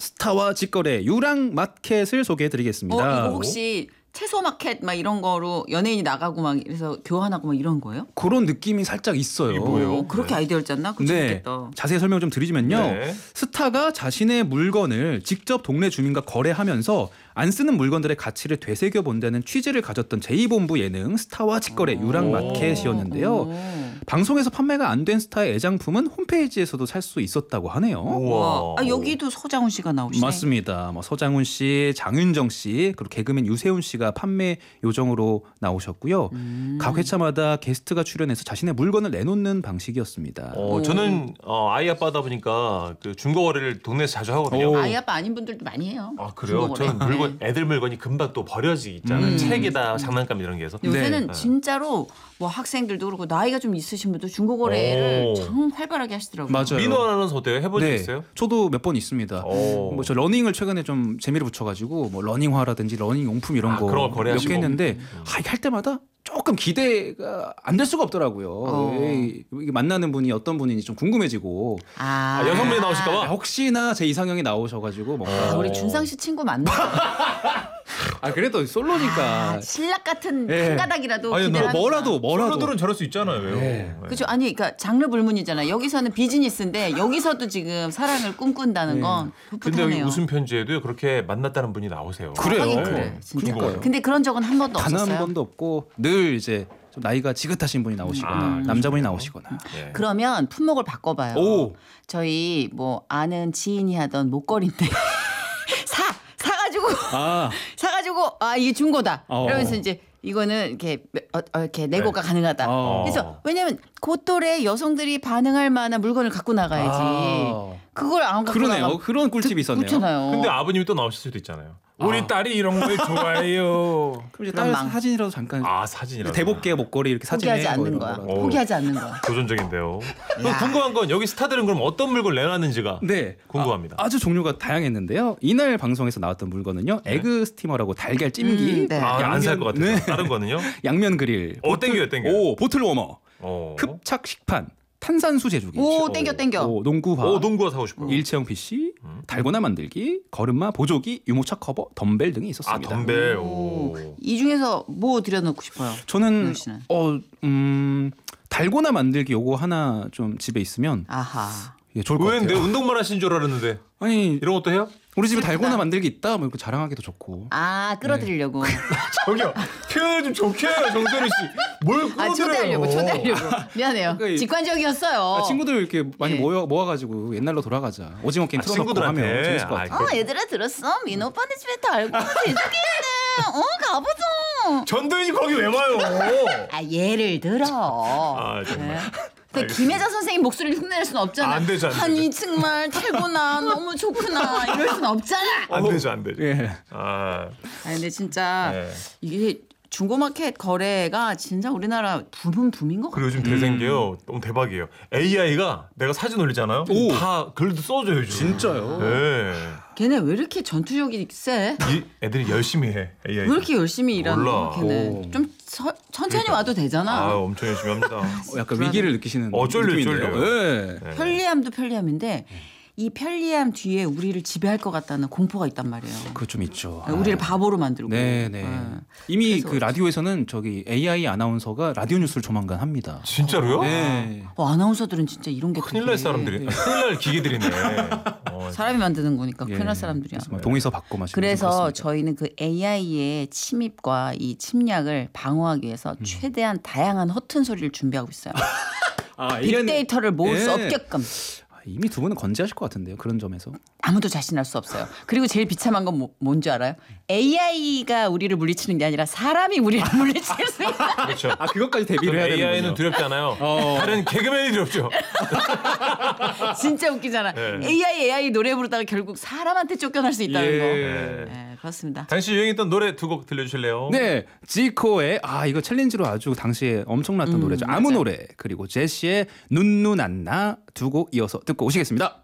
스타와 직거래 유랑 마켓을 소개해드리겠습니다. 이거 혹시 채소 마켓 막 이런 거로 연예인이 나가고 막 이래서 교환하고 막 이런 거예요? 그런 느낌이 살짝 있어요. 이게 뭐예요? 그렇게 아이디어를 짰나? 그거 네, 재밌겠다. 자세히 설명 좀 드리면요. 네. 스타가 자신의 물건을 직접 동네 주민과 거래하면서 안 쓰는 물건들의 가치를 되새겨 본다는 취지를 가졌던 제2본부 예능 스타와 직거래 유랑 마켓이었는데요. 방송에서 판매가 안 된 스타의 애장품은 홈페이지에서도 살 수 있었다고 하네요. 우와. 여기도 서장훈 씨가 나오시네. 맞습니다. 뭐 서장훈 씨, 장윤정 씨, 그리고 개그맨 유세훈 씨가 판매 요정으로 나오셨고요. 각 회차마다 게스트가 출연해서 자신의 물건을 내놓는 방식이었습니다. 저는 아이 아빠다 보니까 그 중고 거래를 동네에서 자주 하거든요. 아이 아빠 아닌 분들도 많이 해요. 아 그래요? 중고거래. 저는 물건 애들 물건이 금방 또 버려지기 있잖아요. 책이다 장난감 이런 게 해서. 요새는 네. 진짜로 뭐 학생들도 그렇고 나이가 좀 있으신 분도 중고거래를 오. 참 활발하게 하시더라고요. 맞아요. 민호 아나운서 어때요? 해본 적 있어요? 저도 몇 번 있습니다. 오. 뭐 저 러닝을 최근에 좀 재미를 붙여가지고 뭐 러닝화라든지 러닝 용품 이런 거 그런 거 몇 거래하시고. 개 했는데 이게 할 때마다 조금 기대가 안 될 수가 없더라고요. 이게 만나는 분이 어떤 분인지 좀 궁금해지고 여성분이 나오실까봐? 혹시나 제 이상형이 나오셔가지고 뭔가 우리 준상 씨 친구 맞나? 그래도 솔로니까 신락 같은 예. 한 가닥이라도 아니, 기대를 뭐라도 솔로들은 저럴 수 있잖아요. 왜요? 네. 그렇죠. 아니 그러니까 장르 불문이잖아요. 여기서는 비즈니스인데 여기서도 지금 사랑을 꿈꾼다는 건 근데 여기 풋풋하네요. 웃음 편지에도 그렇게 만났다는 분이 나오세요. 그래요. 하긴 그래. 진짜. 그러니까요. 근데 그런 적은 한 번도 단 한 없었어요. 번도 없고 늘 이제 좀 나이가 지긋하신 분이 나오시거나 남자분이 나오시거나. 예. 그러면 품목을 바꿔봐요. 오. 저희 뭐 아는 지인이 하던 목걸이인데 사가지고 사가지고 이게 중고다. 그러면서 이제 이거는 이렇게 내고가 가능하다. 그래서 왜냐면 그 또래 여성들이 반응할 만한 물건을 갖고 나가야지. 그걸 안 갖고 그러네요. 나가면 그런 꿀팁이 있었네요. 그렇잖아요. 근데 아버님이 또 나오실 수도 있잖아요. 우리 딸이 이런 걸 좋아해요. 그럼 이제 그런 딸 사진이라도 잠깐 사진이라도. 대복개 목걸이 이렇게 사진에 포기하지 않는 거야. 포기하지 않는 거야. 도전적인데요. 그럼 궁금한 건 여기 스타들은 그럼 어떤 물건을 내놨는지가 네, 궁금합니다. 아주 종류가 다양했는데요. 이날 방송에서 나왔던 물건은요, 에그 스티머라고 달걀 찜기, 네. 안 살 것 같아요. 네. 다른 거는요? 양면 그릴, 땡겨요. 보틀 워머, 흡착 식판, 탄산수 제조기, 땡겨. 농구화, 농구화 사고 싶어요. 일체형 PC, 달고나 만들기, 걸음마, 보조기, 유모차 커버, 덤벨 등이 있었습니다. 덤벨. 이 중에서 뭐 들여놓고 싶어요? 저는 씨는? 달고나 만들기 요거 하나 좀 집에 있으면 아하. 좋을 것 왜? 내 같아요. 운동만 하신 줄 알았는데 아니 이런 것도 해요? 우리 집에 달고나 슬프다. 만들기 있다 뭐 이렇게 자랑하기도 좋고. 끌어들이려고. 저기요. 표현을 좀 좋게 해요, 정선희 씨. 뭘 끌어들여요. 초대하려고. 미안해요. 그러니까 직관적이었어요. 친구들 이렇게 많이 예. 모아가지고 옛날로 돌아가자. 오징어 게임 틀어놓고 친구들한테. 하면 재밌을 것 같아요. 얘들아 들었어? 민호 오빠네 집에 달고 제주기에는 가보자. 전도연이 거기 왜 와요? 예를 들어. 정말. 근데 김혜자 선생님 목소리를 흉내낼 수는 없잖아. 안 되죠, 안 되죠. 아니 정말 달고나 너무 좋구나 이럴 수는 없잖아. 안 되죠. 예. 근데 진짜 네. 이게 중고마켓 거래가 진짜 우리나라 붐인 것 같아요. 그리고 요즘 대세인 게요. 너무 대박이에요. AI가 내가 사진 올리잖아요. 다 글도 써줘요, 요즘. 진짜요? 네. 걔네 왜 이렇게 전투력이 세? 이 애들이 열심히 해. AI. 왜 이렇게 열심히 일하는 몰라. 거야, 걔네? 좀 천천히 와도 되잖아. 엄청 열심히 합니다. 약간 위기를 느끼시는 쫄려요. 느낌인데요. 예. 편리함도 편리함인데 이 편리함 뒤에 우리를 지배할 것 같다는 공포가 있단 말이에요. 그거 좀 있죠. 우리를 바보로 만들고. 네네. 이미 그래서- 그 라디오에서는 저기 AI 아나운서가 라디오 뉴스를 조만간 합니다. 진짜로요? 네. 아나운서들은 진짜 이런 게 큰일 되게 날 사람들이. 큰일 날 기계들이네. 사람이 만드는 거니까 예. 큰일 날 사람들이야. 그래서 막 동의서 받고 마시고. 그래서 저희는 그 AI의 침입과 이 침략을 방어하기 위해서 최대한 다양한 허튼 소리를 준비하고 있어요. 빅데이터를 모을 수 예. 없게끔. 이미 두 분은 건재하실 것 같은데요. 그런 점에서. 아무도 자신할 수 없어요. 그리고 제일 비참한 건 뭔지 알아요? AI가 우리를 물리치는 게 아니라 사람이 우리를 물리칠 수 있다. 그렇죠. 그것까지 대비를 해야 되는군요. AI는 두렵지 않아요. 다른 개그맨이 두렵죠. 진짜 웃기잖아. AI 노래 부르다가 결국 사람한테 쫓겨날 수 있다는 거. 네, 그렇습니다. 당시 유행했던 노래 두 곡 들려주실래요? 네, 지코의 이거 챌린지로 아주 당시에 엄청났던 노래죠. 아무 노래 그리고 제시의 눈누난나 두 곡 이어서 듣고 오시겠습니다.